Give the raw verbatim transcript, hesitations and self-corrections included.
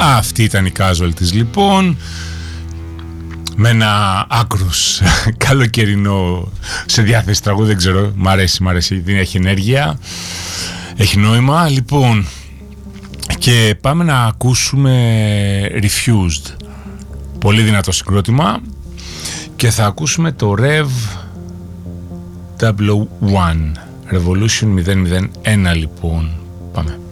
Αυτή ήταν η Casualties λοιπόν, με ένα άκρος καλοκαιρινό σε διάθεση τραγούδι, δεν ξέρω, μ' αρέσει, μ' αρέσει, έχει ενέργεια, έχει νόημα. Λοιπόν, και πάμε να ακούσουμε Refused, πολύ δυνατό συγκρότημα, και θα ακούσουμε το Rev double oh one, Revolution μηδέν μηδέν ένα λοιπόν. Πάμε.